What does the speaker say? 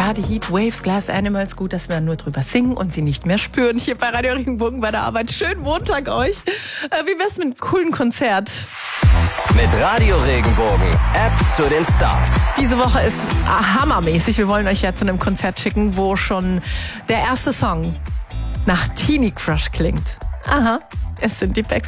Ja, die Heatwaves, Glass Animals, gut, dass wir nur drüber singen und sie nicht mehr spüren. Hier bei Radio Regenbogen bei der Arbeit. Schönen Montag euch. Wie wär's mit einem coolen Konzert? Mit Radio Regenbogen, App zu den Stars. Diese Woche ist hammermäßig. Wir wollen euch ja zu einem Konzert schicken, wo schon der erste Song nach Teenie Crush klingt. Aha, es sind die Backstreet